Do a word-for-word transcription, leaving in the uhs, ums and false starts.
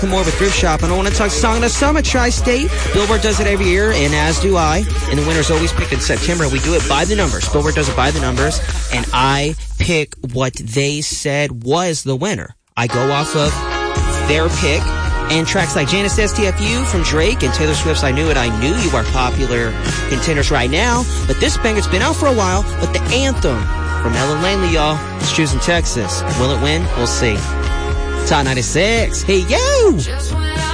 More with Thrift Shop, and I want to talk Song of the Summer, Tri-State. Billboard does it every year, and as do I. And the winner's always picked in September. We do it by the numbers. Billboard does it by the numbers, and I pick what they said was the winner. I go off of their pick, and tracks like Janice S T F U from Drake and Taylor Swift's I Knew It, I Knew You are popular contenders right now. But this banger's been out for a while, but the anthem from Ellen Langley, y'all, is Choosing Texas. Will it win? We'll see. Top ninety-six. Hey, yo!